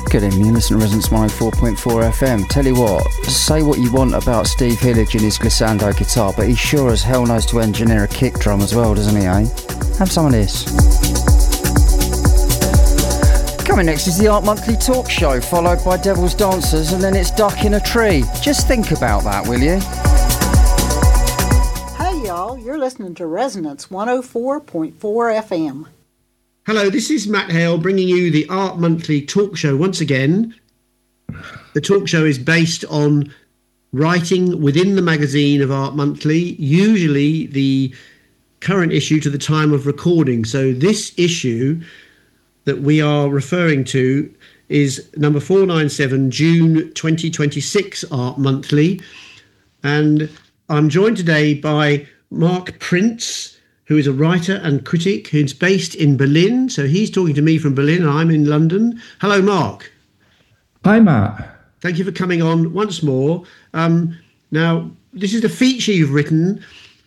Good evening, you listen to Resonance 104.4 FM. Tell you what, say what you want about Steve Hillage and his glissando guitar, but he sure as hell knows to engineer a kick drum as well, doesn't he, eh? Have some of this. Coming next is the Art Monthly talk show, followed by Devil's Dancers, and then it's Duck in a Tree. Just think about that, will you? Hey y'all, you're listening to Resonance 104.4 FM. Hello, this is Matt Hale bringing you the Art Monthly talk show once again. The talk show is based on writing within the magazine of Art Monthly, usually the current issue to the time of recording. So this issue that we are referring to is number 497, June 2026 Art Monthly. And I'm joined today by Mark Prince, who is a writer and critic who's based in Berlin. So he's talking to me from Berlin and I'm in London. Hello, Mark. Hi, Matt. Thank you for coming on once more. Now, this is a feature you've written.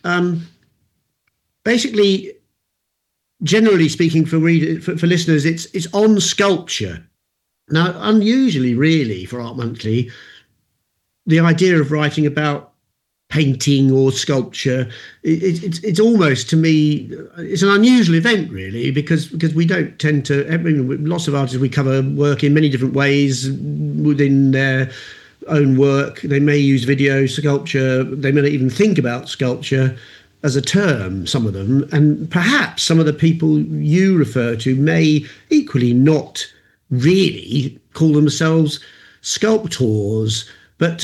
Basically, generally speaking, for listeners, it's on sculpture. Now, unusually, really, for Art Monthly, the idea of writing about painting or sculpture, it's almost, to me, it's an unusual event, really, because we don't tend to, lots of artists, we cover work in many different ways within their own work. They may use video sculpture, they may not even think about sculpture as a term, some of them, and perhaps some of the people you refer to may equally not really call themselves sculptors, but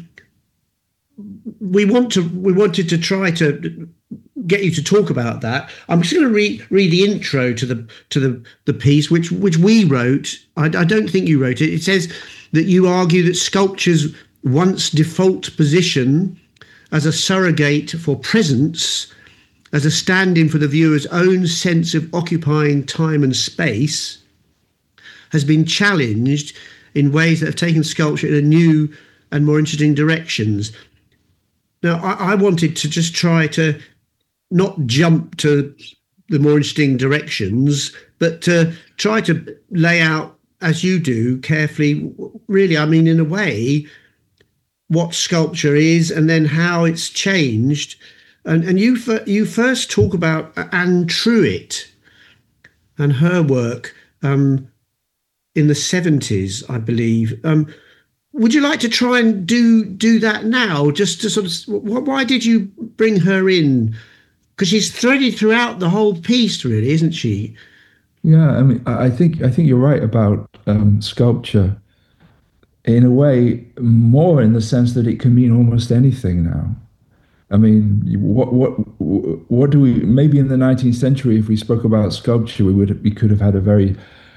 we wanted to try to get you to talk about that. I'm just going to read the intro to the piece, which we wrote. I don't think you wrote it. It says that you argue that sculpture's once default position as a surrogate for presence, as a stand-in for the viewer's own sense of occupying time and space, has been challenged in ways that have taken sculpture in a new and more interesting directions. Now, I wanted to just try to not jump to the more interesting directions, but to try to lay out, as you do, carefully, really, I mean, in a way, what sculpture is and then how it's changed. And you first talk about Anne Truitt and her work in the 70s, I believe. Would you like to try and do that now, just to sort of, why did you bring her in? Because she's threaded throughout the whole piece, really, isn't she? Yeah, I mean, I think you're right about sculpture. In a way, more in the sense that it can mean almost anything now. I mean, what do we? Maybe in the 19th century, if we spoke about sculpture, we could have had a very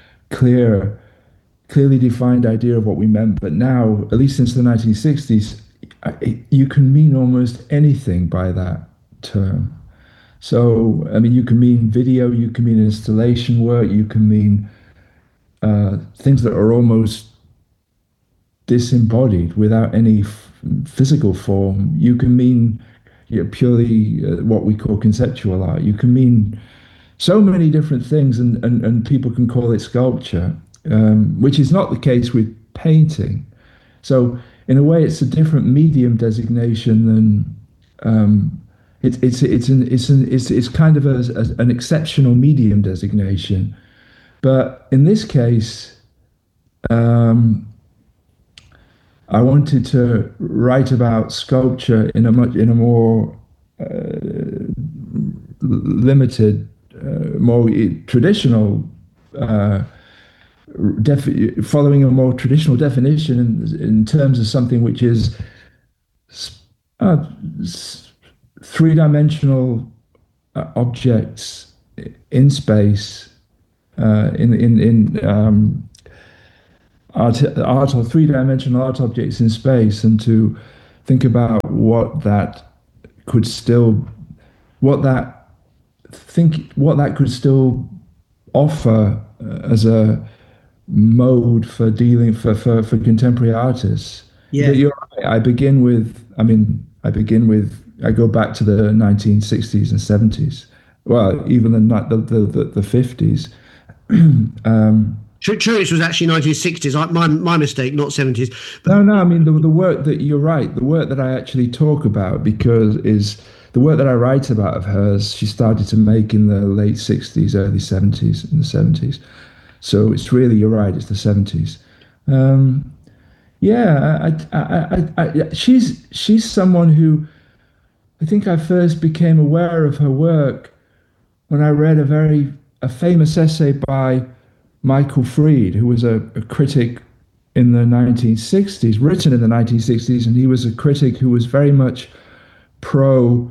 clearly defined idea of what we meant. But now, at least since the 1960s, you can mean almost anything by that term. So, I mean, you can mean video, you can mean installation work, you can mean things that are almost disembodied without any physical form. You can mean purely what we call conceptual art. You can mean so many different things, and people can call it sculpture. Which is not the case with painting. So in a way, it's a different medium designation than it's kind of an exceptional medium designation. But in this case, I wanted to write about sculpture in a more limited, more traditional. Following a more traditional definition in terms of something which is three-dimensional objects in space, in art or three-dimensional art objects in space, and to think about what that could still offer as a mode for dealing for contemporary artists. Yeah, you're right. I go back to the 1960s and 70s. Well, even the 50s. Church was actually 1960s. My mistake, not 70s. No. I mean, the work that you're right. The work that I actually talk about is the work that I write about of hers. She started to make in the late 60s, early 70s, in the 70s. So it's really, you're right. It's the 70s. She's someone who I think I first became aware of her work when I read a famous essay by Michael Fried, who was a critic in the 1960s, written in the 1960s, and he was a critic who was very much pro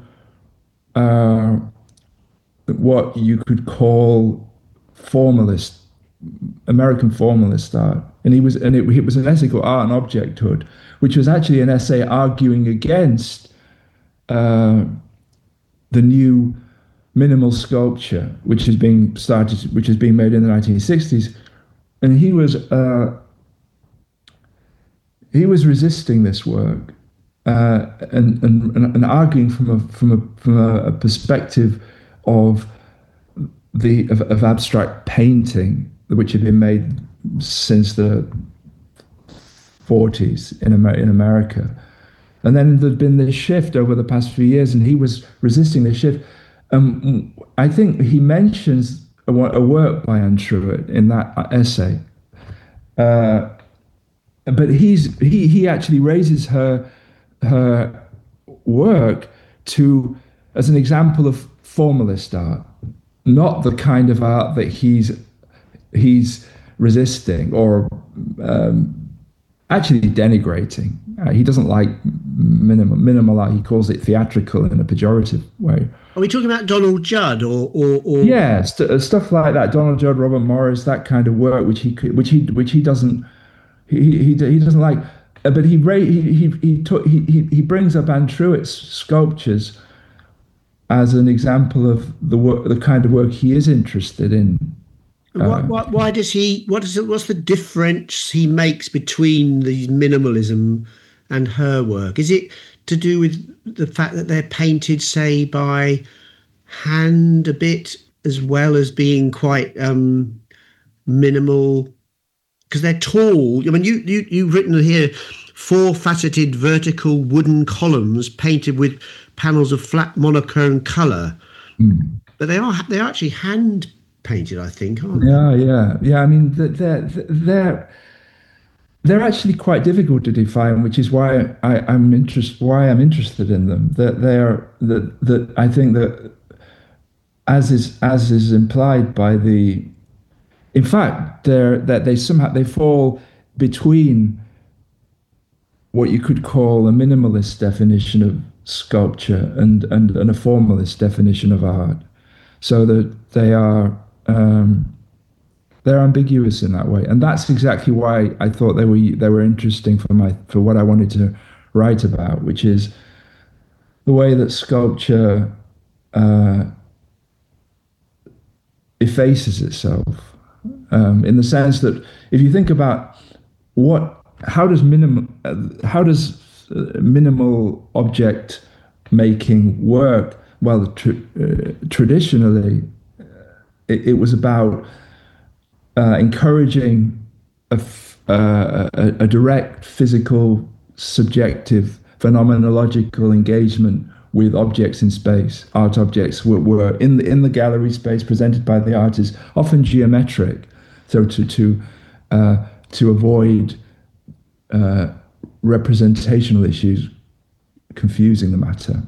what you could call formalist, American formalist art. And it was an essay called Art and Objecthood, which was actually an essay arguing against the new minimal sculpture, which is being made in the 1960s, and he was resisting this work and arguing from a perspective of abstract painting, which had been made since the 40s in America. And then there'd been this shift over the past few years, and he was resisting this shift. I think he mentions a work by Anne Truitt in that essay, but he actually raises her work as an example of formalist art, not the kind of art that he's resisting or actually denigrating. He doesn't like minimal art. He calls it theatrical in a pejorative way. Are we talking about Donald Judd or? Yeah, stuff like that. Donald Judd, Robert Morris, that kind of work, which he doesn't like. But he brings up Anne Truitt's sculptures as an example of the kind of work he is interested in. Why does he? What's the difference he makes between the minimalism and her work? Is it to do with the fact that they're painted, say, by hand a bit, as well as being quite minimal? Because they're tall. I mean, you've written here 4-faceted vertical wooden columns painted with panels of flat monochrome colour, but they are actually hand painted, I think, aren't they? Yeah. I mean, they're actually quite difficult to define, which is why I'm interested in them. That I think that as is implied by in fact, they fall between what you could call a minimalist definition of sculpture and a formalist definition of art, so that they're ambiguous in that way, and that's exactly why I thought they were interesting for what I wanted to write about, which is the way that sculpture effaces itself, in the sense that if you think about how does minimal object making work? Well, traditionally, it was about encouraging a direct physical, subjective, phenomenological engagement with objects in space. Art objects were in the gallery space presented by the artist, often geometric, so to avoid representational issues confusing the matter.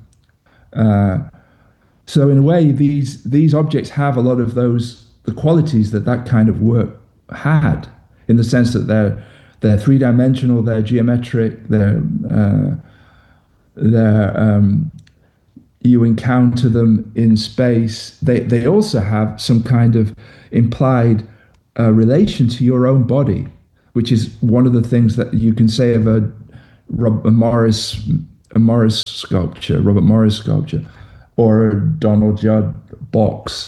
So in a way, these objects have a lot of the qualities that kind of work had, in the sense that they're three-dimensional, they're geometric, you encounter them in space. They also have some kind of implied relation to your own body, which is one of the things that you can say of a Morris sculpture, Robert Morris sculpture, or a Donald Judd box.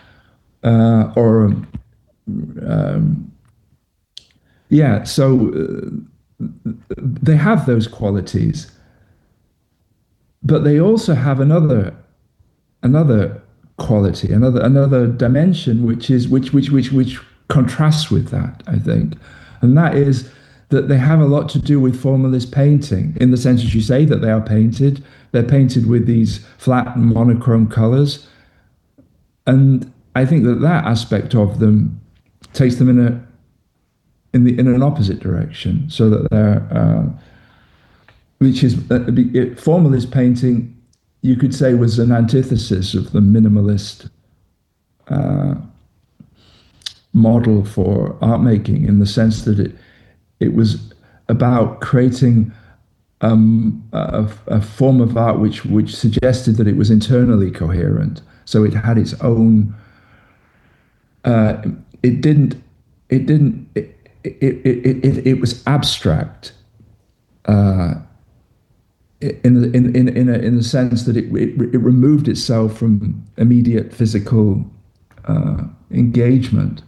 So they have those qualities, but they also have another quality, another dimension, which contrasts with that, I think. And that is that they have a lot to do with formalist painting, in the sense, as you say, that they are painted. They're painted with these flat and monochrome colors. And I think that that aspect of them takes them in an opposite direction, so that they're, which is formalist painting, you could say, was an antithesis of the minimalist model for art making, in the sense that it was about creating a form of art which suggested that it was internally coherent. So it had its own. It was abstract. In the sense that it removed itself from immediate physical engagement,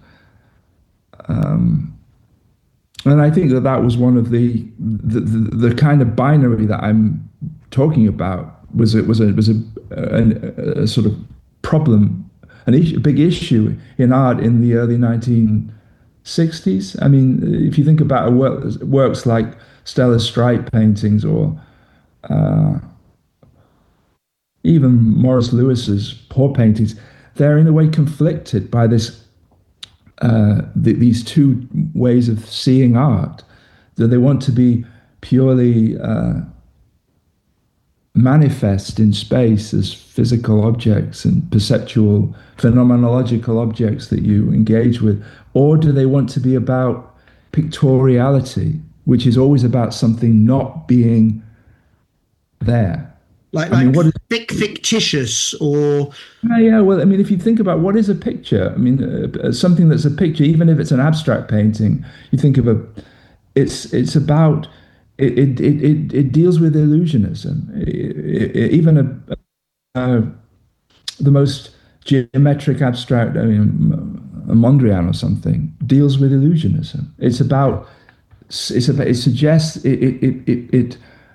and I think that was one of the kind of binary that I'm talking about was a sort of problem, a big issue in art in the early 1960s. I mean, if you think about works like Stella Stripe paintings, or even Morris Lewis's Poor paintings, they're in a way conflicted by this these two ways of seeing art, that they want to be purely manifest in space as physical objects and perceptual, phenomenological objects that you engage with, or do they want to be about pictoriality, which is always about something not being there? What is fictitious, or yeah. Well, I mean, if you think about what is a picture, I mean, something that's a picture, even if it's an abstract painting, you think of it's about it deals with illusionism. Even the most geometric abstract, I mean, a Mondrian or something, deals with illusionism. It suggests it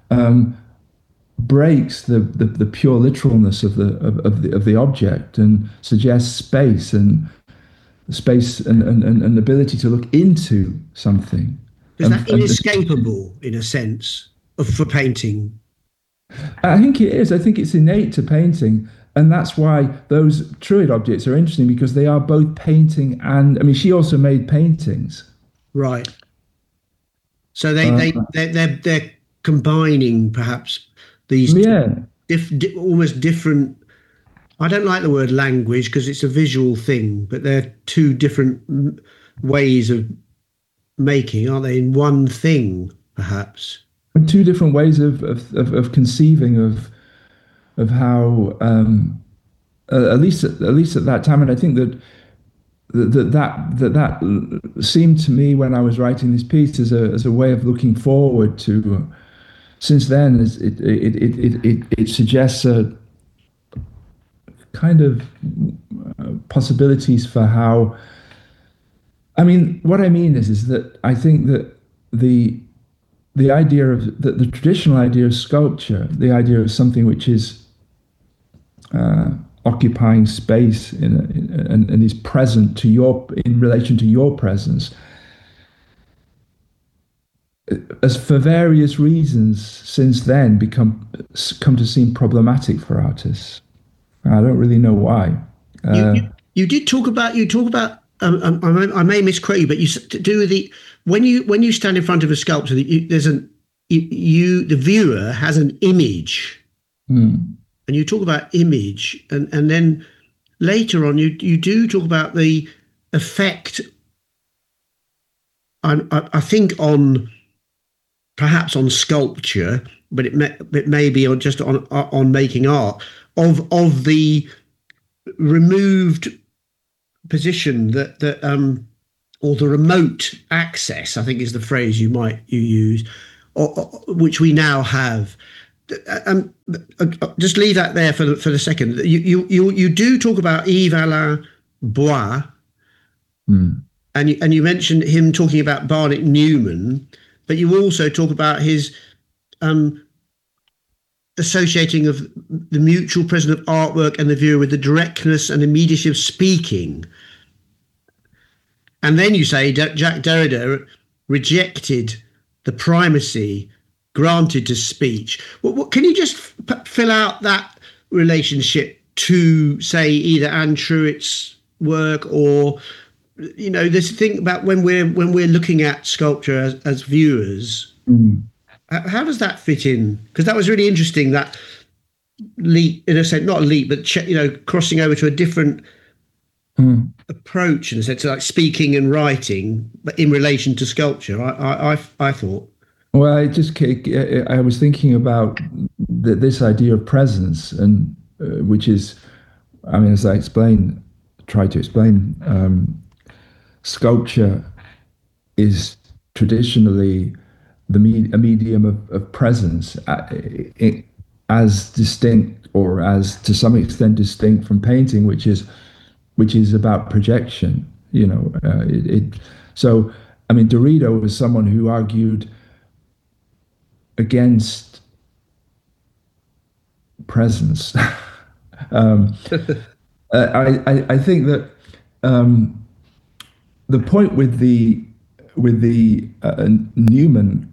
breaks the pure literalness of the object, and suggests space and ability to look into something. Is that inescapable, in a sense, for painting? I think it is. I think it's innate to painting, and that's why those Truide objects are interesting, because they are both painting and, I mean, she also made paintings. Right. So they're combining perhaps these almost different. I don't like the word language because it's a visual thing, but they're two different ways of making, aren't they? In one thing, perhaps. Two different ways of conceiving of how, at least at that time, and I think that seemed to me, when I was writing this piece, as a way of looking forward to. Since then, it suggests a kind of possibilities for how. I mean, what I mean is that I think that the idea of the traditional idea of sculpture, the idea of something which is occupying space and is present to in relation to your presence, has for various reasons since then come to seem problematic for artists. I don't really know why. You talk about. I may misquote you, but you do with when you stand in front of a sculpture, the viewer has an image, and you talk about image, and then later on you do talk about the effect. I think perhaps on sculpture, but it may be just on making art of the removed position that or the remote access, I think is the phrase you use, or which we now have. Just leave that there for the second. You do talk about Yves Alain Bois, and you mentioned him talking about Barnett Newman, but you also talk about his associating of the mutual presence of artwork and the viewer with the directness and immediacy of speaking. And then you say Jacques Derrida rejected the primacy granted to speech. What can you just fill out that relationship to, say, either Anne Truitt's work, or this thing about when we're looking at sculpture as viewers? How does that fit in? Because that was really interesting, that leap, in a sense, not a leap, but crossing over to a different approach, in a sense, like speaking and writing, but in relation to sculpture. I thought. Well, I was thinking about this idea of presence, and which is, as I tried to explain, sculpture is traditionally a medium of presence, as distinct, or as to some extent distinct, from painting, which is about projection. So Derrida was someone who argued against presence. I think that the point with the Newman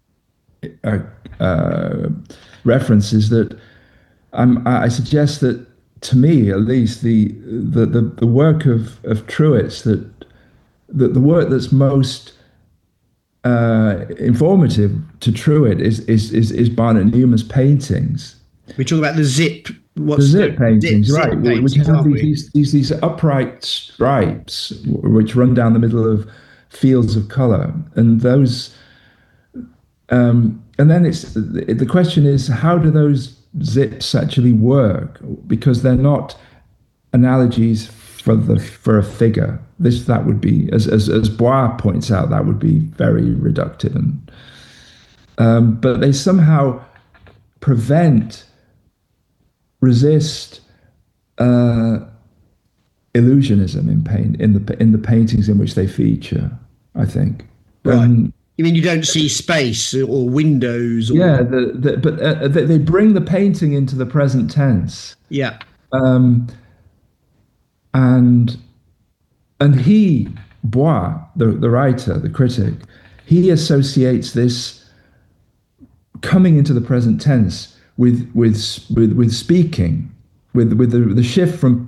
reference is that I suggest that, to me at least, the work of Truitt's, that the work that's most informative to Truitt is Barnett Newman's paintings. We talk about the zip. The zip paintings, right? Which have these upright stripes which run down the middle of fields of color, and those. And then the question is, how do those zips actually work? Because they're not analogies for a figure. That would be, as Bois points out, that would be very reductive, but they somehow resist illusionism in the paintings in which they feature, I think. Right. You mean you don't see space or windows? Yeah, but they bring the painting into the present tense. Yeah. And Bois, the writer, the critic, he associates this coming into the present tense with speaking, with the shift from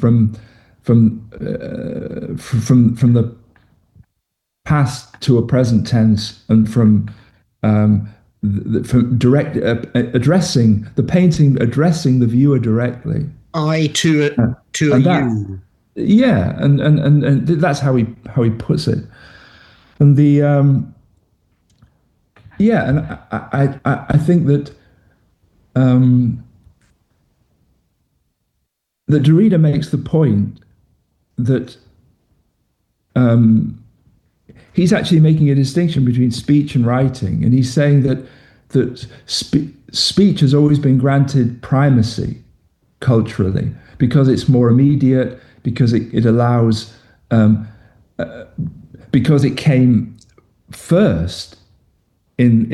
the past to a present tense, and from direct addressing the painting, addressing the viewer directly. I to a you. Yeah, and that's how he puts it, and and I think that that Derrida makes the point that he's actually making a distinction between speech and writing, and he's saying that speech has always been granted primacy culturally because it's more immediate, because it allows, because it came first in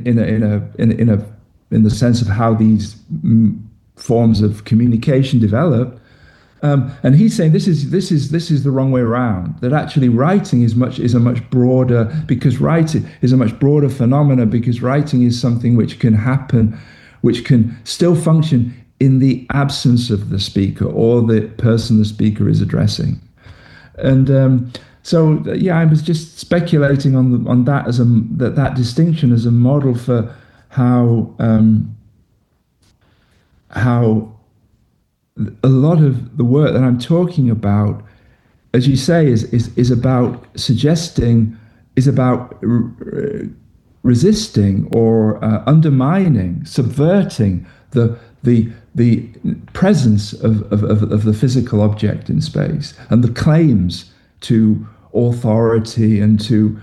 the sense of how these forms of communication develop. And he's saying this is the wrong way around. That actually writing is a much broader, because writing is a much broader phenomena, because writing is something which can happen, which can still function in the absence of the speaker or the person the speaker is addressing. And so I was just speculating on that as that distinction as a model for how a lot of the work that I'm talking about, as you say, is about suggesting, is about resisting or undermining, subverting the presence of the physical object in space, and the claims to authority and to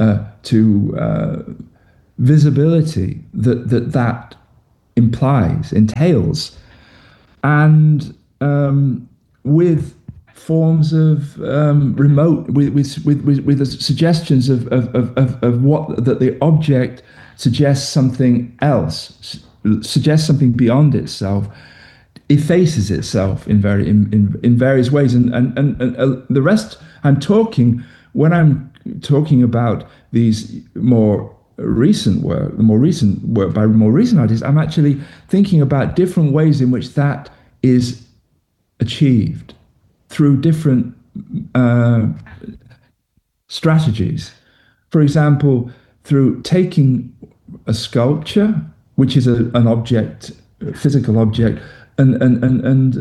visibility that entails. And with forms of remote, with the suggestions of what, that the object suggests something else, suggests something beyond itself, effaces itself in various ways, and the rest I'm talking when I'm talking about these more recent work by more recent artists, I'm actually thinking about different ways in which that is achieved through different strategies. For example, through taking a sculpture, which is an object, a physical object, and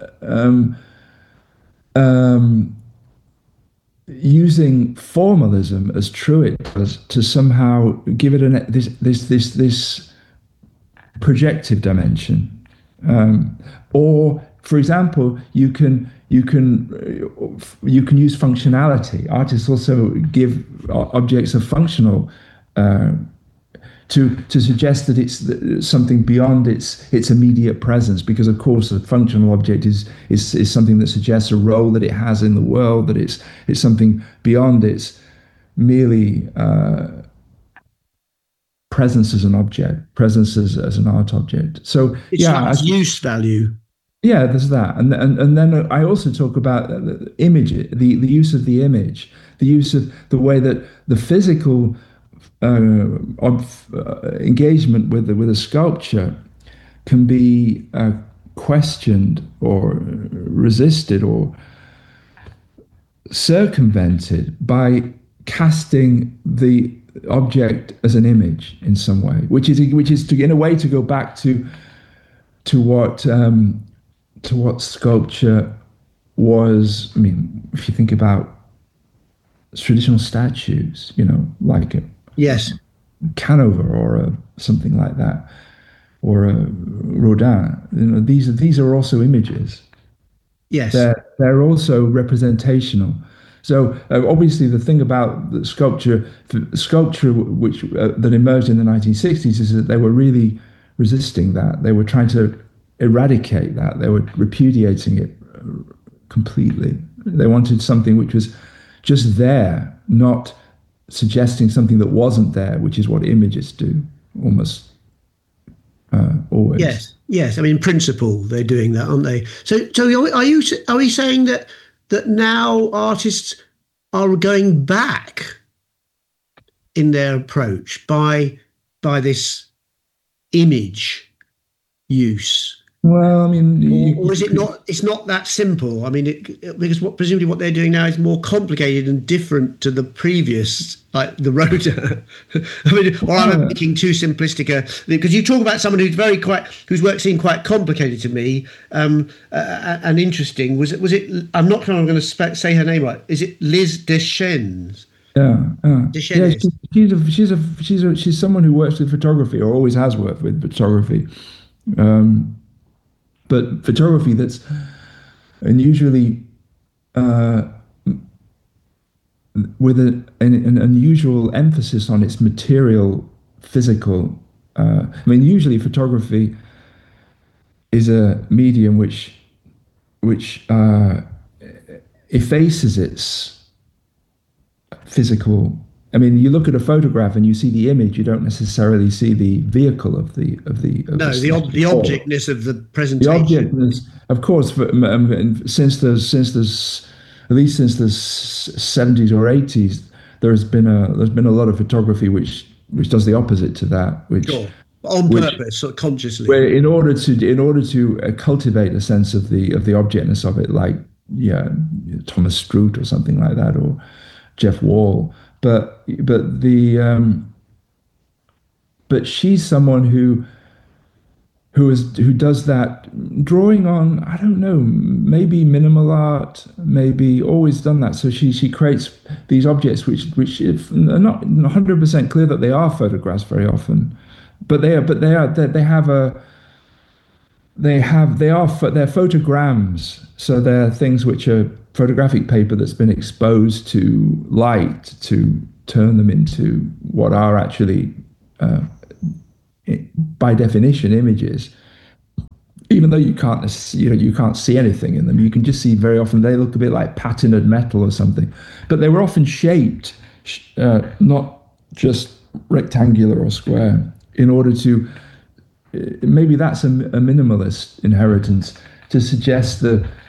using formalism as Truitt does to somehow give it this projective dimension. Or, for example, you can use functionality. Artists also give objects a functional to suggest that it's something beyond its immediate presence, because of course a functional object is something that suggests a role that it has in the world, that it's something beyond its merely presence as an object, presence as an art object. So it's like use value. Yeah, there's that, and then I also talk about the image, the use of the image, the use of the way that the physical engagement with a sculpture can be questioned or resisted or circumvented by casting the object as an image in some way, which is to, in a way, to go back to what sculpture was. I mean, if you think about traditional statues, like yes, Canova or something like that, or Rodin. These are also images. Yes, they're also representational. So obviously, the thing about the sculpture which that emerged in the 1960s is that they were really resisting that. They were trying to eradicate that. They were repudiating it completely. They wanted something which was just there, not suggesting something that wasn't there, which is what images do almost always. Yes. I mean, in principle, they're doing that, aren't they? So are we saying that now artists are going back in their approach by this image use? Well, I mean, or is it not? It's not that simple. I mean, because presumably what they're doing now is more complicated and different to the previous, like the Rodin. I mean, or I'm making too simplistic because you talk about someone whose work seemed quite complicated to me and interesting. Was it? I'm not sure I'm going to say her name right. Is it Liz Deschênes? She's someone who works with photography, or always has worked with photography. But photography that's unusually with an unusual emphasis on its material, physical. I mean, usually photography is a medium which effaces its physical. I mean, you look at a photograph and you see the image. You don't necessarily see the vehicle of the objectness of the presentation. The objectness, of course, since the 70s or 80s, there's been a lot of photography which does the opposite to that. On purpose, sort of consciously. Where in order to cultivate a sense of the objectness of it, like Thomas Struth or something like that, or Jeff Wall. But she's someone who does that, drawing on, I don't know, maybe minimal art, maybe always done that. So she creates these objects which are not 100% clear that they are photographs very often, but they're photograms. So they're things which are photographic paper that's been exposed to light to turn them into what are actually, by definition, images. Even though you can't see anything in them, you can just see very often they look a bit like patinaed metal or something. But they were often shaped, not just rectangular or square, in order to maybe that's a minimalist inheritance, to suggest